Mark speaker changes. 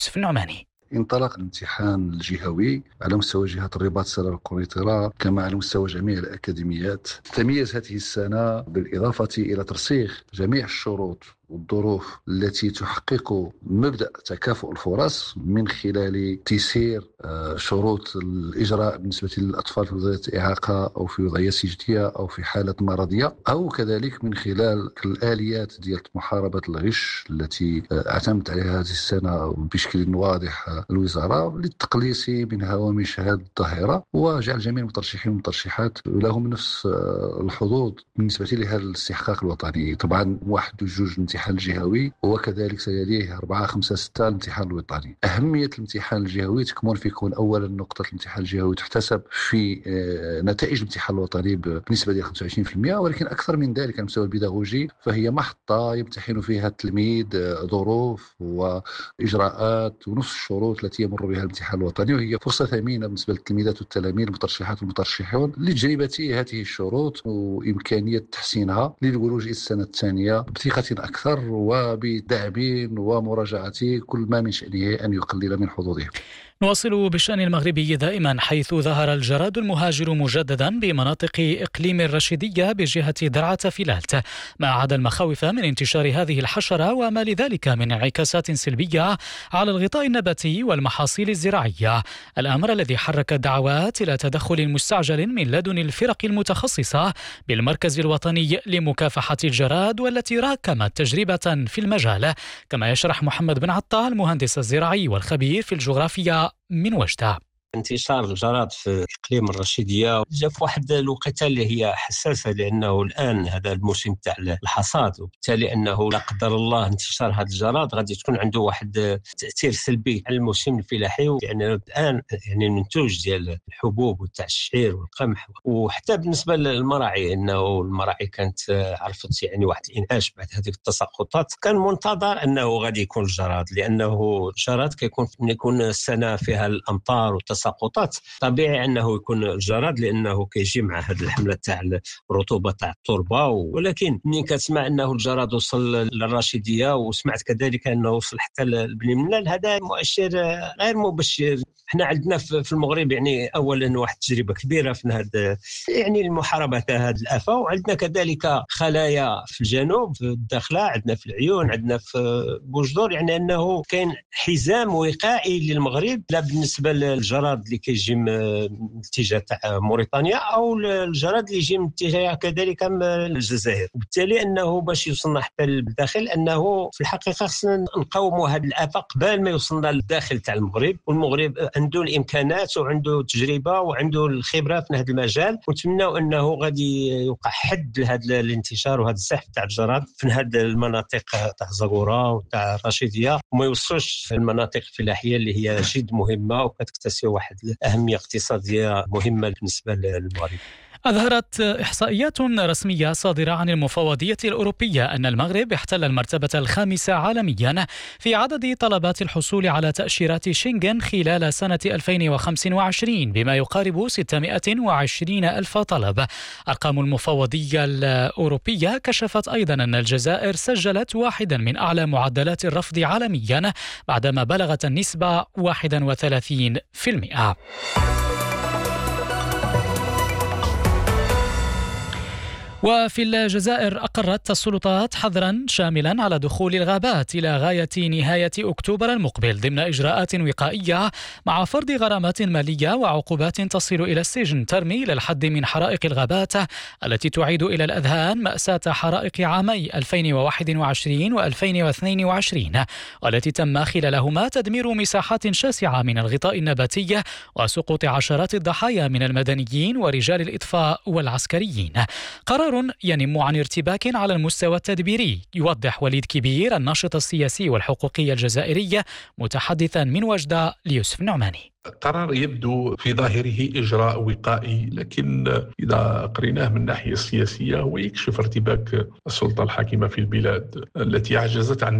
Speaker 1: يوسف النعماني.
Speaker 2: انطلق الامتحان الجهوي على مستوى جهة الرباط سلام القنيطرة كما على مستوى جميع الأكاديميات. تميز هذه السنة بالإضافة إلى ترسيخ جميع الشروط والظروف التي تحقق مبدأ تكافؤ الفرص من خلال تيسير شروط الإجراء بالنسبة للأطفال في وضعية إعاقة أو في وضعية سجنية أو في حالة مرضية، أو كذلك من خلال الآليات ديال محاربة الغش التي اعتمدت عليها هذه السنة بشكل واضح الوزارة للتقليص من هوامش هذه الظاهرة وجعل جميع المترشحين والمترشحات لهم نفس الحظوظ بالنسبة لهذا الاستحقاق الوطني. طبعا 1 و2 الامتحان الجهوي وكذلك سيليه 4 5 6 الامتحان الوطني. أهمية الامتحان الجهوي تكمن في كون أولا نقطة الامتحان الجهوي تحتسب في نتائج الامتحان الوطني بنسبة ديال 25%، ولكن أكثر من ذلك على المستوى البيداغوجي فهي محطة يمتحن فيها التلميذ ظروف وإجراءات ونص الشروط التي يمر بها الامتحان الوطني، وهي فرصة ثمينة بالنسبة للتلميذات والتلاميذ المترشحات والمترشحون لتجربة هذه الشروط وإمكانية تحسينها للولوج إلى السنة الثانية بثقة أكثر وبدعم ومراجعة كل ما من شأنه أن يقلل من حظوظهم.
Speaker 1: نواصل بالشأن المغربي دائما، حيث ظهر الجراد المهاجر مجددا بمناطق إقليم الرشيدية بجهة درعا فيلالت، ما عدا المخاوف من انتشار هذه الحشرة وما لذلك من انعكاسات سلبية على الغطاء النباتي والمحاصيل الزراعية، الأمر الذي حرك الدعوات إلى تدخل مستعجل من لدن الفرق المتخصصة بالمركز الوطني لمكافحة الجراد والتي راكمت تجربة في المجال، كما يشرح محمد بن عطال المهندس الزراعي والخبير في الجغرافيا من وجدة.
Speaker 3: انتشار الجراد في إقليم الرشيدية جاء في واحد الوقيته اللي هي حساسة، لأنه الآن هذا الموسم تاع الحصاد، وبالتالي أنه لا قدر الله انتشار هذا الجراد غادي تكون عنده واحد تأثير سلبي على الموسم الفلاحي، لأن الآن يعني المنتوج ديال الحبوب وتاع الشعير والقمح، وحتى بالنسبة للمراعي أنه المراعي كانت عرفت يعني واحد الإنعاش بعد هذه التساقطات، كان منتظر أنه غادي يكون الجراد، لأنه الجراد يكون السنة فيها الأمطار تساقطات طبيعي انه يكون الجراد، لانه كيجي مع هذه الحمله تاع الرطوبه تاع التربه. ولكن ملي كتسمع انه الجراد وصل للرشيديه وسمعت كذلك انه وصل حتى لبني ملال، هذا مؤشر غير مبشر. احنا عندنا في المغرب يعني اولا واحد تجربه كبيره في هذا يعني المحاربه هذه الافه، وعندنا كذلك خلايا في الجنوب في الداخله، عندنا في العيون، عندنا في بوجدور، يعني انه كاين حزام وقائي للمغرب لا بالنسبه للجراد اللي كيجي من الاتجاه تاع موريتانيا او الجراد اللي يجي من اتجاه كذلك من الجزائر، وبالتالي انه باش يوصلنا حتى للداخل انه في الحقيقه خصنا نقاوموا هذه الافه قبل ما يوصلنا للداخل تاع المغرب. والمغرب عنده الامكانات وعنده التجربه وعنده الخبره في هذا المجال، ونتمنوا انه غادي يوقع حد لهذا الانتشار وهذا الزحف تاع الجراد في هذه المناطق تاع زغوره وتاع الرشيديه، وما يوصلش المناطق الفلاحيه اللي هي جد مهمه وكتكتسب واحد الأهمية اقتصادية مهمة بالنسبة للمغرب.
Speaker 1: أظهرت إحصائيات رسمية صادرة عن المفوضية الأوروبية أن المغرب احتل المرتبة 5 عالميا في عدد طلبات الحصول على تأشيرات شنغن خلال سنة 2025 بما يقارب 620 ألف طلب. أرقام المفوضية الأوروبية كشفت أيضا أن الجزائر سجلت واحدا من أعلى معدلات الرفض عالميا بعدما بلغت النسبة 31%. وفي الجزائر أقرت السلطات حظرا شاملا على دخول الغابات إلى غاية نهاية أكتوبر المقبل ضمن إجراءات وقائية مع فرض غرامات مالية وعقوبات تصل إلى السجن ترمي إلى الحد من حرائق الغابات التي تعيد إلى الأذهان مأساة حرائق عامي 2021 و2022 والتي تم خلالهما تدمير مساحات شاسعة من الغطاء النباتي وسقوط عشرات الضحايا من المدنيين ورجال الإطفاء والعسكريين. قرار ينم عن ارتباك على المستوى التدبيري، يوضح وليد كبير الناشط السياسي والحقوقي الجزائري متحدثا من وجدة ليوسف النعماني.
Speaker 4: القرار يبدو في ظاهره إجراء وقائي، لكن إذا قريناه من الناحية السياسية هو يكشف ارتباك السلطة الحاكمة في البلاد التي عجزت عن